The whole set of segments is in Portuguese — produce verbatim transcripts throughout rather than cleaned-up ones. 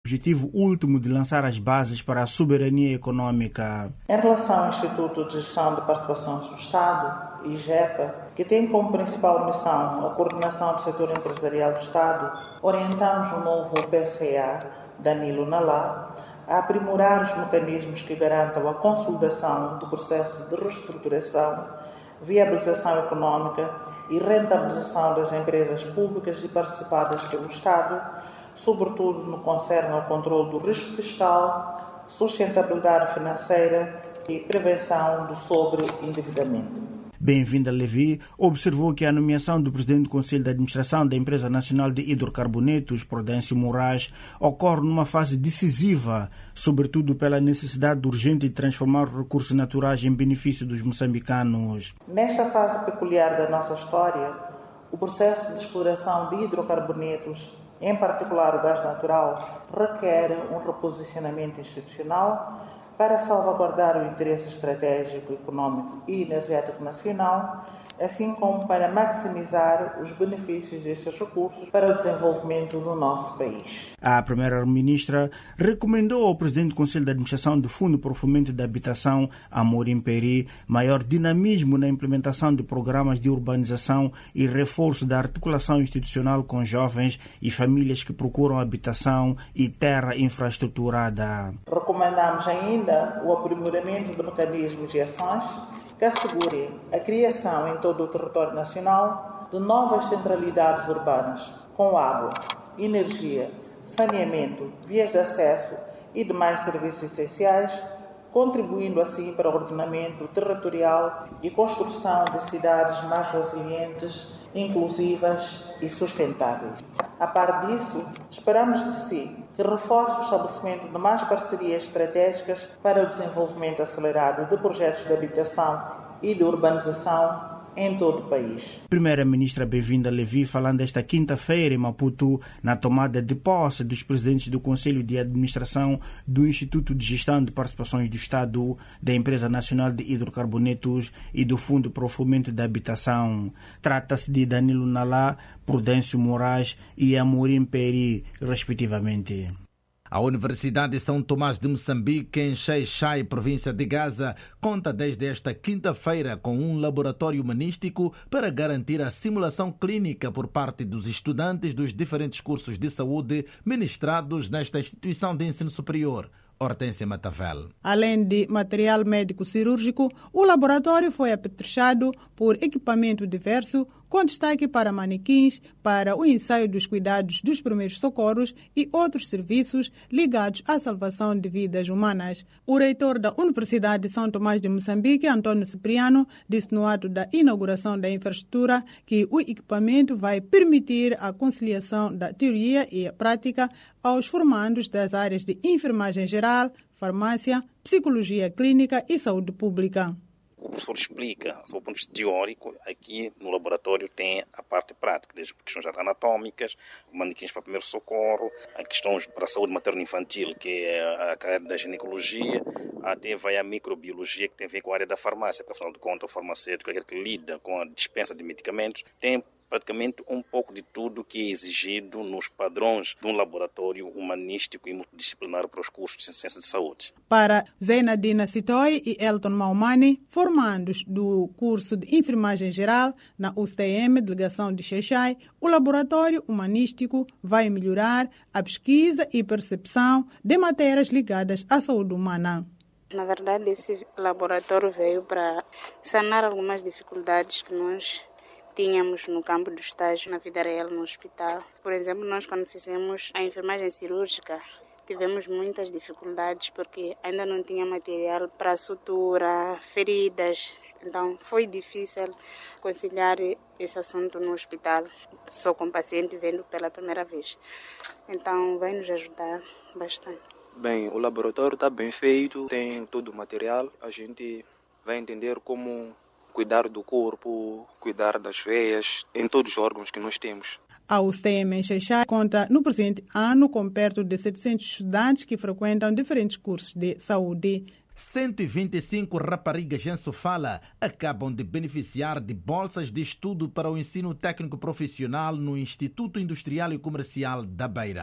objetivo último de lançar as bases para a soberania econômica. Em relação ao Instituto de Gestão de Participações do Estado, I G E P A, que tem como principal missão a coordenação do setor empresarial do Estado, orientamos o novo P C A, Danilo Nalá, a aprimorar os mecanismos que garantam a consolidação do processo de reestruturação, viabilização econômica e rentabilização das empresas públicas e participadas pelo Estado, sobretudo no que concerne ao controle do risco fiscal, sustentabilidade financeira e prevenção do sobreendividamento. Bem-vinda, Levi, observou que a nomeação do presidente do Conselho de Administração da Empresa Nacional de Hidrocarbonetos, Prudêncio Moraes, ocorre numa fase decisiva, sobretudo pela necessidade urgente de transformar os recursos naturais em benefício dos moçambicanos. Nesta fase peculiar da nossa história, o processo de exploração de hidrocarbonetos, em particular o gás natural, requer um reposicionamento institucional para salvaguardar o interesse estratégico, econômico e energético nacional, assim como para maximizar os benefícios destes recursos para o desenvolvimento do nosso país. A primeira-ministra recomendou ao presidente do Conselho de Administração do Fundo para o Fomento da Habitação, Amorim Peri, maior dinamismo na implementação de programas de urbanização e reforço da articulação institucional com jovens e famílias que procuram habitação e terra infraestruturada. Recomendamos ainda o aprimoramento de mecanismos e ações que assegurem a criação em todo o território nacional de novas centralidades urbanas, com água, energia, saneamento, vias de acesso e demais serviços essenciais, contribuindo assim para o ordenamento territorial e construção de cidades mais resilientes, inclusivas e sustentáveis. A par disso, esperamos de si que reforce o estabelecimento de mais parcerias estratégicas para o desenvolvimento acelerado de projetos de habitação e de urbanização em todo o país. Primeira-ministra Bem-vinda Levi, falando esta quinta-feira em Maputo, na tomada de posse dos presidentes do Conselho de Administração do Instituto de Gestão de Participações do Estado, da Empresa Nacional de Hidrocarbonetos e do Fundo para o Fomento da Habitação. Trata-se de Danilo Nalá, Prudêncio Moraes e Amorim Peri, respectivamente. A Universidade de São Tomás de Moçambique, em Xai-Xai, província de Gaza, conta desde esta quinta-feira com um laboratório humanístico para garantir a simulação clínica por parte dos estudantes dos diferentes cursos de saúde ministrados nesta instituição de ensino superior. Hortência Matavel. Além de material médico cirúrgico, o laboratório foi apetrechado por equipamento diverso, com destaque para manequins, para o ensaio dos cuidados dos primeiros socorros e outros serviços ligados à salvação de vidas humanas. O reitor da Universidade de São Tomás de Moçambique, Antônio Cipriano, disse no ato da inauguração da infraestrutura que o equipamento vai permitir a conciliação da teoria e a prática aos formandos das áreas de enfermagem geral, farmácia, psicologia clínica e saúde pública. O professor explica, sob o ponto de vista teórico, aqui no laboratório tem a parte prática, desde questões anatômicas, manequins para primeiro socorro, a questões para a saúde materno-infantil, que é a área da ginecologia, até vai a microbiologia, que tem a ver com a área da farmácia, porque afinal de contas o farmacêutico é aquele que lida com a dispensa de medicamentos, tem praticamente um pouco de tudo que é exigido nos padrões de um laboratório humanístico e multidisciplinar para os cursos de ciência de saúde. Para Zeinadina Sitoi e Elton Maumani, formandos do curso de enfermagem geral na U S T M, delegação de Xai-Xai, o laboratório humanístico vai melhorar a pesquisa e percepção de matérias ligadas à saúde humana. Na verdade, esse laboratório veio para sanar algumas dificuldades que nós tínhamos no campo do estágio, na vida real, no hospital. Por exemplo, nós quando fizemos a enfermagem cirúrgica, tivemos muitas dificuldades porque ainda não tinha material para sutura, feridas. Então, foi difícil conciliar esse assunto no hospital, só com o paciente vendo pela primeira vez. Então, vai nos ajudar bastante. Bem, o laboratório está bem feito, tem todo o material. A gente vai entender como cuidar do corpo, cuidar das veias, em todos os órgãos que nós temos. A U S T M em Xai-Xai conta no presente ano com perto de setecentos estudantes que frequentam diferentes cursos de saúde. cento e vinte e cinco raparigas em Sofala acabam de beneficiar de bolsas de estudo para o ensino técnico profissional no Instituto Industrial e Comercial da Beira.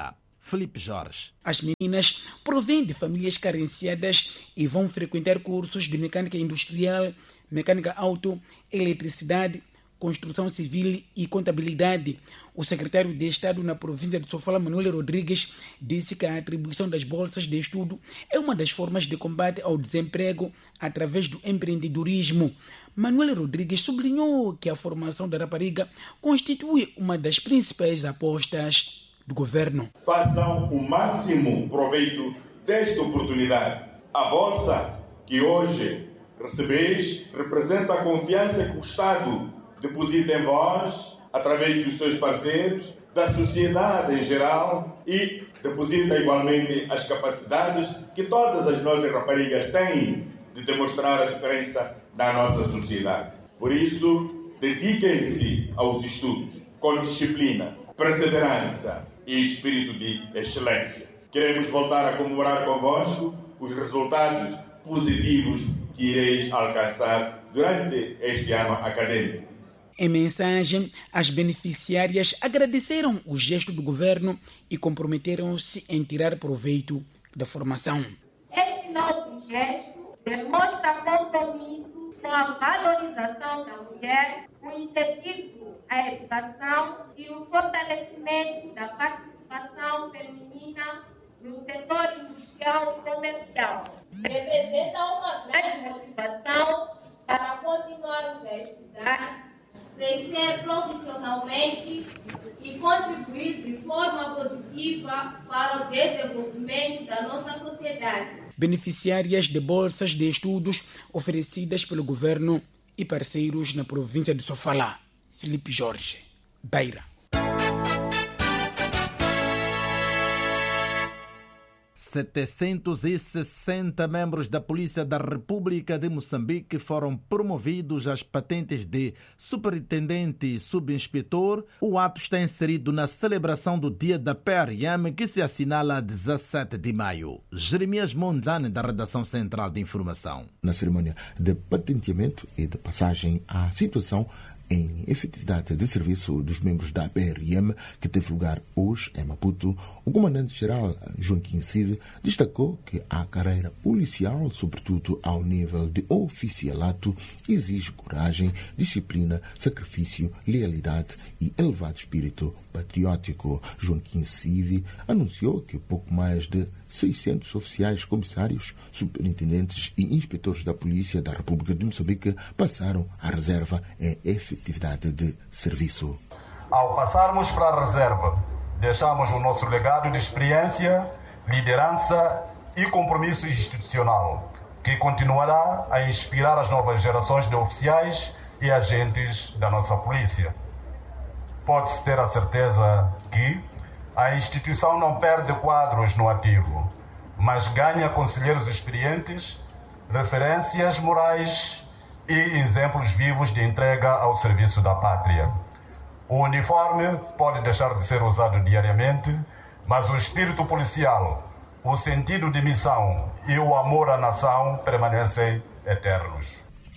Felipe Jorge. As meninas provêm de famílias carenciadas e vão frequentar cursos de mecânica industrial, mecânica auto, eletricidade, construção civil e contabilidade. O secretário de Estado na província de Sofala, Manuel Rodrigues, disse que a atribuição das bolsas de estudo é uma das formas de combate ao desemprego através do empreendedorismo. Manuel Rodrigues sublinhou que a formação da rapariga constitui uma das principais apostas do governo. Façam o máximo proveito desta oportunidade. A bolsa que hoje recebeis representa a confiança que o Estado deposita em vós, através dos seus parceiros, da sociedade em geral, e deposita igualmente as capacidades que todas as nossas raparigas têm de demonstrar a diferença na nossa sociedade. Por isso, dediquem-se aos estudos com disciplina, perseverança e espírito de excelência. Queremos voltar a comemorar convosco os resultados positivos que ireis alcançar durante este ano acadêmico. Em mensagem, as beneficiárias agradeceram o gesto do governo e comprometeram-se em tirar proveito da formação. Este novo gesto demonstra compromisso com a valorização da mulher, o incentivo à educação e o fortalecimento da participação feminina no setor industrial e comercial. Representa uma grande motivação para continuarmos a estudar, crescer profissionalmente e contribuir de forma positiva para o desenvolvimento da nossa sociedade. Beneficiárias de bolsas de estudos oferecidas pelo governo e parceiros na província de Sofala. Felipe Jorge, Beira. setecentos e sessenta membros da Polícia da República de Moçambique foram promovidos às patentes de superintendente e subinspetor. O ato está inserido na celebração do Dia da P R M, que se assinala a dezassete de maio. Jeremias Mondlane, da Redação Central de Informação. Na cerimônia de patenteamento e de passagem à situação em efetividade de serviço dos membros da P R M, que teve lugar hoje em Maputo, o comandante-geral Joaquim Cive destacou que a carreira policial, sobretudo ao nível de oficialato, exige coragem, disciplina, sacrifício, lealidade e elevado espírito patriótico. Joaquim Cive anunciou que pouco mais de seiscentos oficiais, comissários, superintendentes e inspetores da Polícia da República de Moçambique passaram à reserva em efetividade de serviço. Ao passarmos para a reserva, deixamos o nosso legado de experiência, liderança e compromisso institucional, que continuará a inspirar as novas gerações de oficiais e agentes da nossa polícia. Pode-se ter a certeza que a instituição não perde quadros no ativo, mas ganha conselheiros experientes, referências morais e exemplos vivos de entrega ao serviço da pátria. O uniforme pode deixar de ser usado diariamente, mas o espírito policial, o sentido de missão e o amor à nação permanecem eternos.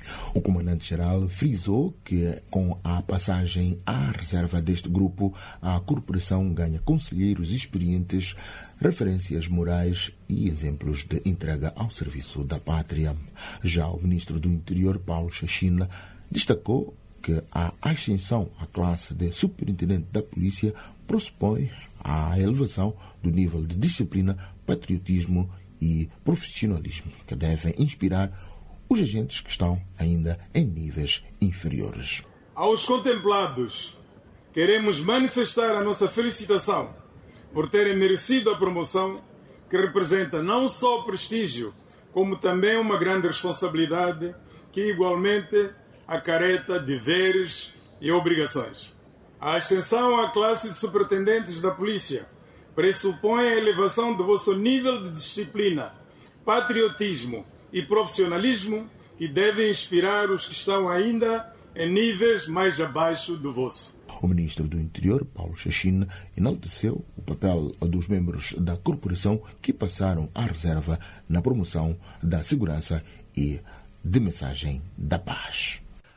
O comandante-geral frisou que, com a passagem à reserva deste grupo, a corporação ganha conselheiros experientes, referências morais e exemplos de entrega ao serviço da pátria. Já o ministro do Interior, Paulo Chachina, destacou que a ascensão à classe de superintendente da polícia pressupõe a elevação do nível de disciplina, patriotismo e profissionalismo que devem inspirar os agentes que estão ainda em níveis inferiores. Aos contemplados, queremos manifestar a nossa felicitação por terem merecido a promoção, que representa não só prestígio, como também uma grande responsabilidade que igualmente acarreta deveres e obrigações. A ascensão à classe de superintendentes da polícia pressupõe a elevação do vosso nível de disciplina, patriotismo e profissionalismo, que devem inspirar os que estão ainda em níveis mais abaixo do vosso. O ministro do Interior, Paulo Chachina, enalteceu o papel dos membros da corporação que passaram à reserva na promoção da segurança e de mensagem da paz.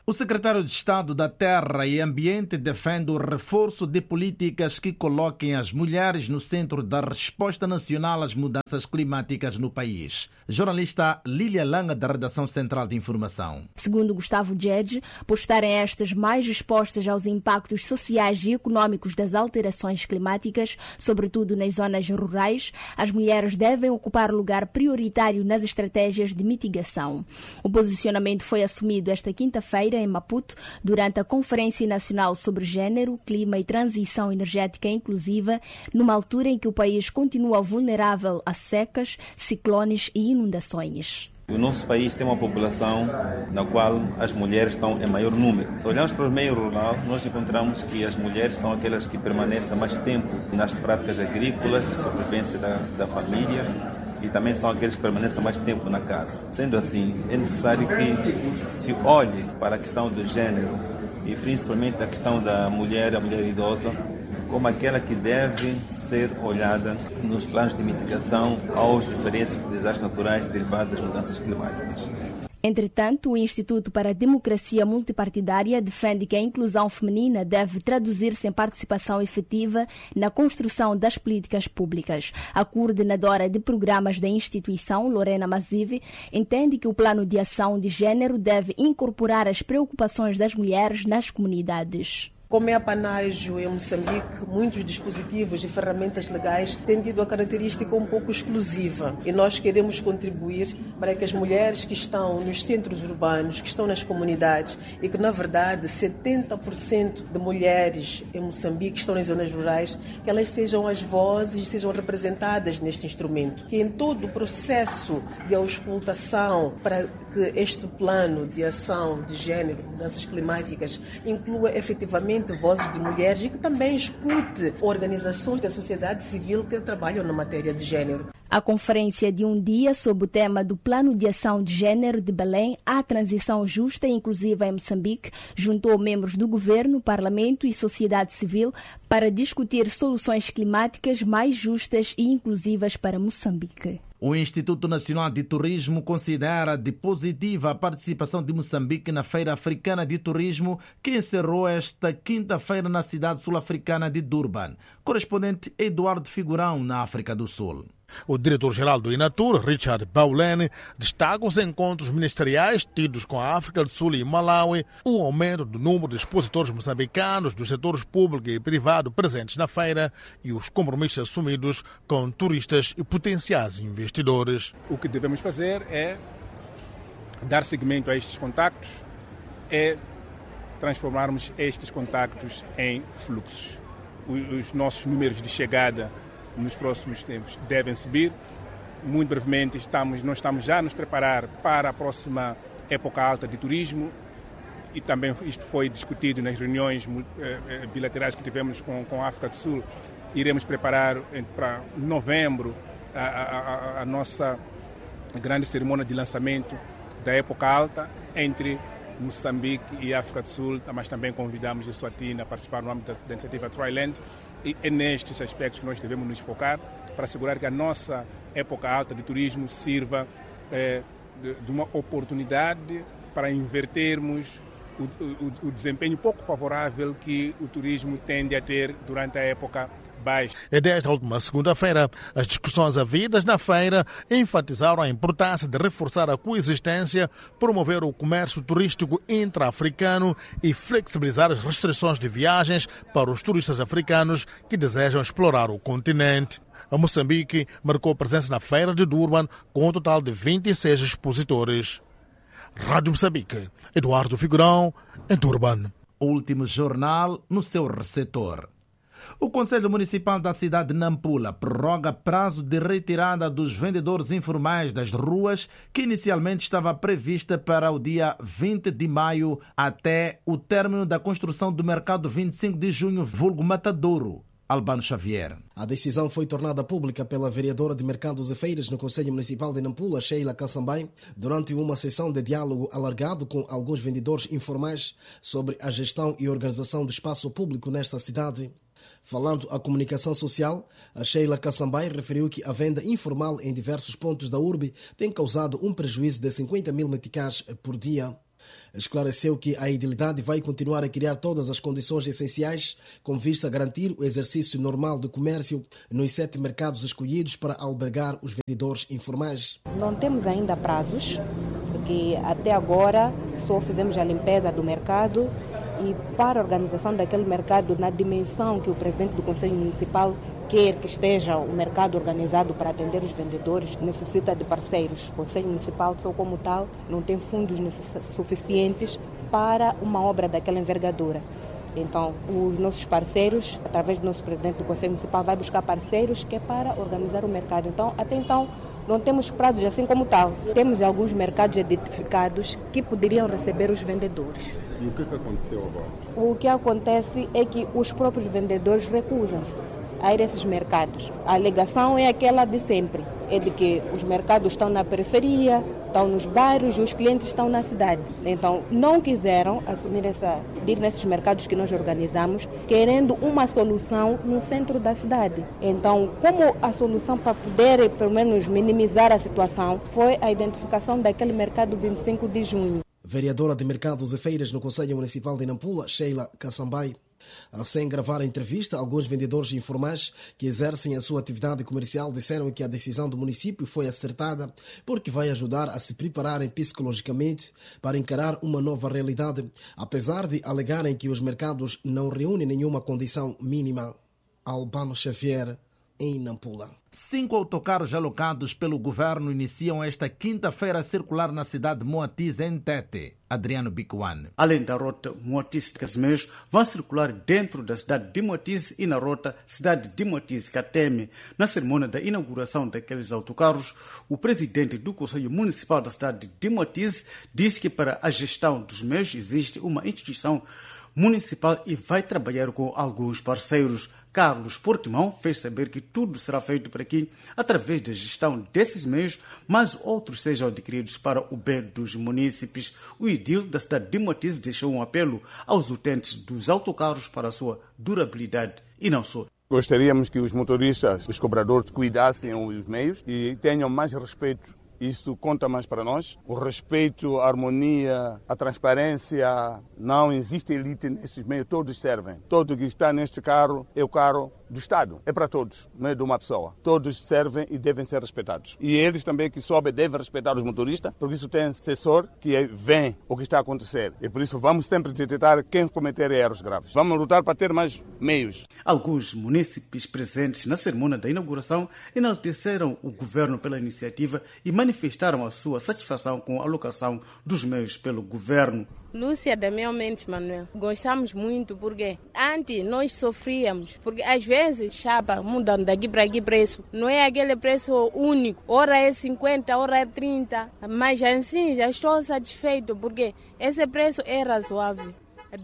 O secretário de Estado da Terra e Ambiente defende o reforço de políticas que coloquem as mulheres no centro da resposta nacional às mudanças climáticas no país. Jornalista Lília Langa, da Redação Central de Informação. Segundo Gustavo Djedje, por estarem estas mais expostas aos impactos sociais e econômicos das alterações climáticas, sobretudo nas zonas rurais, as mulheres devem ocupar lugar prioritário nas estratégias de mitigação. O posicionamento foi assumido esta quinta-feira em Maputo, durante a Conferência Nacional sobre Gênero, Clima e Transição Energética Inclusiva, numa altura em que o país continua vulnerável a secas, ciclones e inundações. O nosso país tem uma população na qual as mulheres estão em maior número. Se olharmos para o meio rural, nós encontramos que as mulheres são aquelas que permanecem mais tempo nas práticas agrícolas, de sobrevivência da, da família, e também são aqueles que permanecem mais tempo na casa. Sendo assim, é necessário que se olhe para a questão do gênero e principalmente a questão da mulher, a mulher idosa, como aquela que deve ser olhada nos planos de mitigação aos diferentes desastres naturais derivados das mudanças climáticas. Entretanto, o Instituto para a Democracia Multipartidária defende que a inclusão feminina deve traduzir-se em participação efetiva na construção das políticas públicas. A coordenadora de programas da instituição, Lorena Mazive, entende que o plano de ação de gênero deve incorporar as preocupações das mulheres nas comunidades. Como é apanágio em Moçambique, muitos dispositivos e ferramentas legais têm tido a característica um pouco exclusiva e nós queremos contribuir para que as mulheres que estão nos centros urbanos, que estão nas comunidades e que, na verdade, setenta por cento de mulheres em Moçambique que estão nas zonas rurais, que elas sejam as vozes, sejam representadas neste instrumento. Que em todo o processo de auscultação para que este plano de ação de gênero, mudanças climáticas, inclua efetivamente vozes de mulheres e que também escute organizações da sociedade civil que trabalham na matéria de gênero. A conferência de um dia sob o tema do Plano de Ação de Gênero de Belém à Transição Justa e Inclusiva em Moçambique juntou membros do governo, parlamento e sociedade civil para discutir soluções climáticas mais justas e inclusivas para Moçambique. O Instituto Nacional de Turismo considera de positiva a participação de Moçambique na Feira Africana de Turismo, que encerrou esta quinta-feira na cidade sul-africana de Durban. Correspondente Eduardo Figurão, na África do Sul. O diretor-geral do Inatur, Richard Baulene, destaca os encontros ministeriais tidos com a África do Sul e Malawi, o aumento do número de expositores moçambicanos dos setores público e privado presentes na feira e os compromissos assumidos com turistas e potenciais investidores. O que devemos fazer é dar seguimento a estes contactos, é transformarmos estes contactos em fluxos. Os nossos números de chegada nos próximos tempos devem subir. Muito brevemente estamos, nós estamos já a nos preparar para a próxima época alta de turismo e também isto foi discutido nas reuniões eh, bilaterais que tivemos com, com a África do Sul. Iremos preparar para novembro a, a, a nossa grande cerimônia de lançamento da época alta entre Moçambique e África do Sul, mas também convidamos a Eswatini a participar no âmbito da, da iniciativa Triland. E é nestes aspectos que nós devemos nos focar para assegurar que a nossa época alta de turismo sirva eh, de, de uma oportunidade para invertermos o, o, o desempenho pouco favorável que o turismo tende a ter durante a época baixa. E desde a última segunda-feira, as discussões havidas na feira enfatizaram a importância de reforçar a coexistência, promover o comércio turístico intra-africano e flexibilizar as restrições de viagens para os turistas africanos que desejam explorar o continente. A Moçambique marcou presença na feira de Durban com um total de vinte e seis expositores. Rádio Moçambique, Eduardo Figurão, em Durban. O último jornal no seu receptor. O Conselho Municipal da cidade de Nampula prorroga prazo de retirada dos vendedores informais das ruas, que inicialmente estava prevista para o dia vinte de maio até o término da construção do mercado vinte e cinco de junho, vulgo Matadouro. Albano Xavier. A decisão foi tornada pública pela vereadora de Mercados e Feiras no Conselho Municipal de Nampula, Sheila Kassambay, durante uma sessão de diálogo alargado com alguns vendedores informais sobre a gestão e organização do espaço público nesta cidade. Falando à comunicação social, a Sheila Kassambay referiu que a venda informal em diversos pontos da urbe tem causado um prejuízo de cinquenta mil meticais por dia. Esclareceu que a edilidade vai continuar a criar todas as condições essenciais com vista a garantir o exercício normal do comércio nos sete mercados escolhidos para albergar os vendedores informais. Não temos ainda prazos, porque até agora só fizemos a limpeza do mercado e para a organização daquele mercado na dimensão que o presidente do Conselho Municipal quer que esteja o mercado organizado para atender os vendedores, necessita de parceiros. O Conselho Municipal, só como tal, não tem fundos suficientes para uma obra daquela envergadura. Então, os nossos parceiros, através do nosso presidente do Conselho Municipal, vai buscar parceiros que é para organizar o mercado. Então, até então, não temos prazos assim como tal. Temos alguns mercados identificados que poderiam receber os vendedores. E o que, que aconteceu agora? O que acontece é que os próprios vendedores recusam-se a ir a esses mercados. A alegação é aquela de sempre, é de que os mercados estão na periferia, estão nos bairros e os clientes estão na cidade. Então, não quiseram assumir essa, ir nesses mercados que nós organizamos, querendo uma solução no centro da cidade. Então, como a solução para poder, pelo menos, minimizar a situação, foi a identificação daquele mercado vinte e cinco de junho. Vereadora de Mercados e Feiras no Conselho Municipal de Nampula, Sheila Kassambai. Sem gravar a entrevista, alguns vendedores informais que exercem a sua atividade comercial disseram que a decisão do município foi acertada porque vai ajudar a se prepararem psicologicamente para encarar uma nova realidade, apesar de alegarem que os mercados não reúnem nenhuma condição mínima. Albano Xavier, em Nampula. Cinco autocarros alocados pelo governo iniciam esta quinta-feira a circular na cidade de Moatiz, em Tete. Adriano Bicuane. Além da rota Moatiz-Casmeiros, vão circular dentro da cidade de Moatiz e na rota cidade de Moatiz-Cateme. Na cerimônia da inauguração daqueles autocarros, o presidente do Conselho Municipal da cidade de Moatiz disse que para a gestão dos meios existe uma instituição municipal e vai trabalhar com alguns parceiros. Carlos Portimão fez saber que tudo será feito por aqui através da gestão desses meios, mas outros sejam adquiridos para o bem dos munícipes. O edil da cidade de Moatiz deixou um apelo aos utentes dos autocarros para a sua durabilidade e não só. Gostaríamos que os motoristas, os cobradores, cuidassem os meios e tenham mais respeito. Isso conta mais para nós. O respeito, a harmonia, a transparência. Não existe elite nesses meios, todos servem. Todo que está neste carro é o carro do Estado. É para todos, não é de uma pessoa. Todos servem e devem ser respeitados. E eles também que sobem devem respeitar os motoristas, porque isso tem assessor que vê o que está a acontecer. E por isso vamos sempre detectar quem cometer erros graves. Vamos lutar para ter mais meios. Alguns munícipes presentes na cerimônia da inauguração enalteceram o governo pela iniciativa e manifestaram manifestaram a sua satisfação com a alocação dos meios pelo governo. Lúcia Damião Mendes Manuel. Gostamos muito porque antes nós sofríamos, porque às vezes chapa mudando daqui para aqui preço. Não é aquele preço único, ora é cinquenta, ora é trinta, mas assim já estou satisfeito porque esse preço é razoável.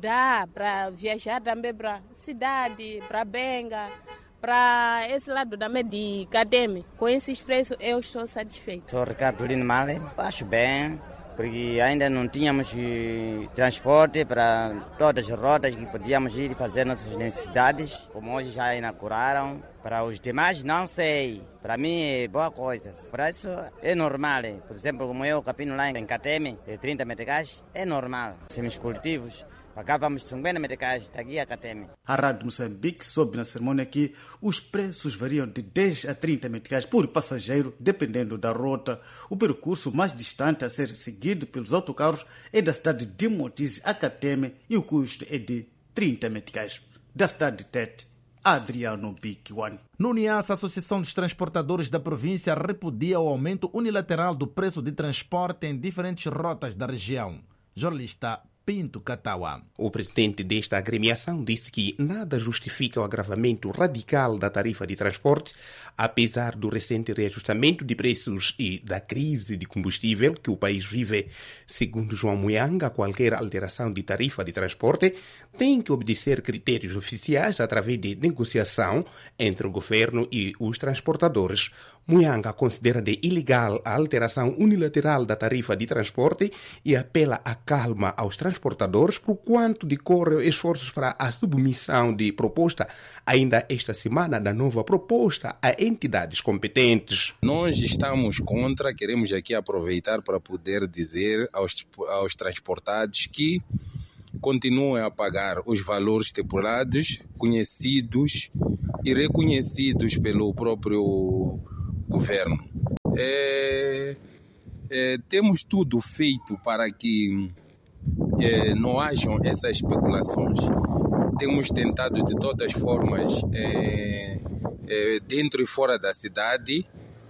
Dá para viajar também para cidade, para Benga, para esse lado também de Cateme. Com esses preços eu estou satisfeito. Sou Ricardo Lino Male, acho bem, porque ainda não tínhamos transporte para todas as rotas que podíamos ir fazer nossas necessidades, como hoje já inauguraram. Para os demais não sei, para mim é boa coisa, para isso é normal. Por exemplo, como eu capino lá em Cateme, é trinta meticais, é normal. Semos cultivos. Pagávamos cinquenta meticais daqui a Cateme. A Rádio Moçambique soube na cerimônia que os preços variam de dez a trinta meticais por passageiro, dependendo da rota. O percurso mais distante a ser seguido pelos autocarros é da cidade de Moatiz a Cateme e o custo é de trinta meticais. Da cidade de Tete, Adriano Bicuane. No Niassa, a Associação dos Transportadores da província repudia o aumento unilateral do preço de transporte em diferentes rotas da região. Jornalista Pinto Catawa. O presidente desta agremiação disse que nada justifica o agravamento radical da tarifa de transporte, apesar do recente reajustamento de preços e da crise de combustível que o país vive. Segundo João Muyanga, qualquer alteração de tarifa de transporte tem que obedecer critérios oficiais através de negociação entre o governo e os transportadores. Muyanga considera de ilegal a alteração unilateral da tarifa de transporte e apela à calma aos transportadores por quanto decorrem esforços para a submissão de proposta ainda esta semana da nova proposta a entidades competentes. Nós estamos contra, queremos aqui aproveitar para poder dizer aos, aos transportados que continuem a pagar os valores estipulados, conhecidos e reconhecidos pelo próprio governo. É, é, temos tudo feito para que é, não hajam essas especulações. Temos tentado de todas as formas, é, é, dentro e fora da cidade,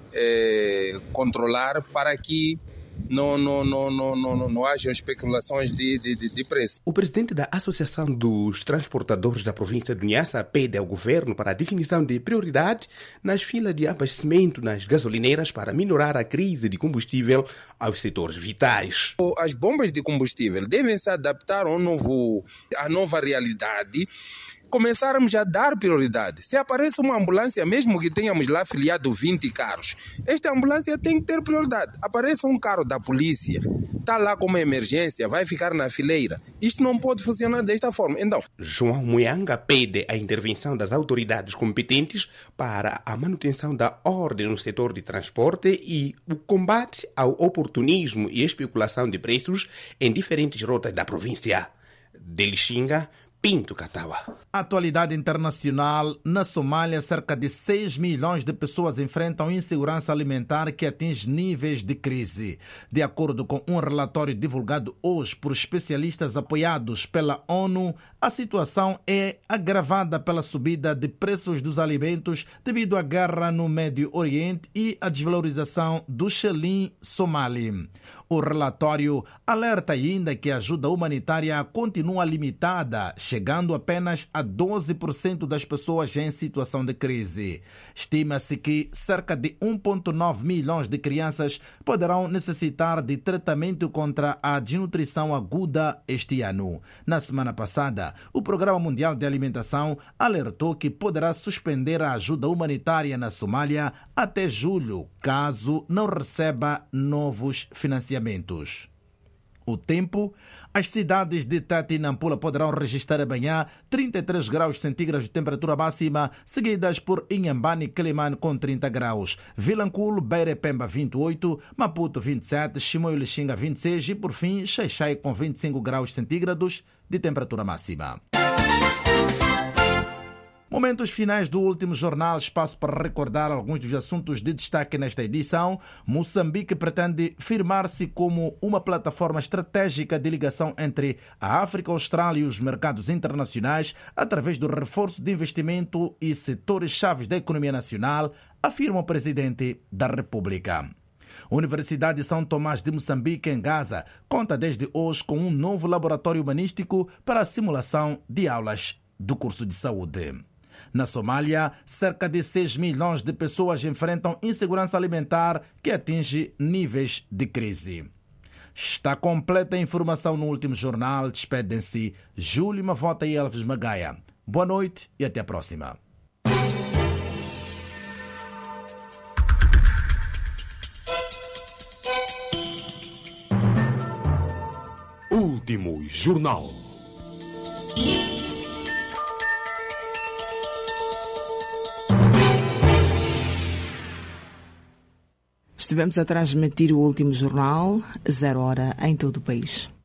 é, controlar para que Não, não, não, não, não, não hajam especulações de, de, de preço. O presidente da Associação dos Transportadores da província de Niassa pede ao governo para a definição de prioridade nas filas de abastecimento nas gasolineiras para minorar a crise de combustível aos setores vitais. As bombas de combustível devem se adaptar ao novo, à nova realidade. Começarmos a dar prioridade. Se aparece uma ambulância, mesmo que tenhamos lá filiado vinte carros, esta ambulância tem que ter prioridade. Aparece um carro da polícia, está lá com uma emergência, vai ficar na fileira. Isto não pode funcionar desta forma. Então, João Muyanga pede a intervenção das autoridades competentes para a manutenção da ordem no setor de transporte e o combate ao oportunismo e especulação de preços em diferentes rotas da província. De Lixinga, Pinto Catawa. Atualidade internacional. Na Somália, cerca de seis milhões de pessoas enfrentam insegurança alimentar que atinge níveis de crise. De acordo com um relatório divulgado hoje por especialistas apoiados pela ONU, a situação é agravada pela subida de preços dos alimentos devido à guerra no Médio Oriente e à desvalorização do xelim somali. O relatório alerta ainda que a ajuda humanitária continua limitada, chegando apenas a doze por cento das pessoas em situação de crise. Estima-se que cerca de um vírgula nove milhões de crianças poderão necessitar de tratamento contra a desnutrição aguda este ano. Na semana passada, o Programa Mundial de Alimentação alertou que poderá suspender a ajuda humanitária na Somália até julho, caso não receba novos financiamentos. O tempo. As cidades de Tete e Nampula poderão registrar amanhã trinta e três graus centígrados de temperatura máxima, seguidas por Inhambane e Quelimane com trinta graus, Vilanculo, Beira e Pemba vinte e oito, Maputo vinte e sete, Chimoio e Lixinga vinte e seis e, por fim, Xai-Xai com vinte e cinco graus centígrados de temperatura máxima. Momentos finais do último jornal, espaço para recordar alguns dos assuntos de destaque nesta edição. Moçambique pretende firmar-se como uma plataforma estratégica de ligação entre a África, a Austrália e os mercados internacionais através do reforço de investimento e setores-chave da economia nacional, afirma o presidente da República. A Universidade de São Tomás de Moçambique, em Gaza, conta desde hoje com um novo laboratório humanístico para a simulação de aulas do curso de saúde. Na Somália, cerca de seis milhões de pessoas enfrentam insegurança alimentar que atinge níveis de crise. Está completa a informação no último jornal. Despedem-se Júlio Mavota e Elvis Magaia. Boa noite e até a próxima. Último jornal. Estivemos a transmitir o último jornal, zero hora em todo o país.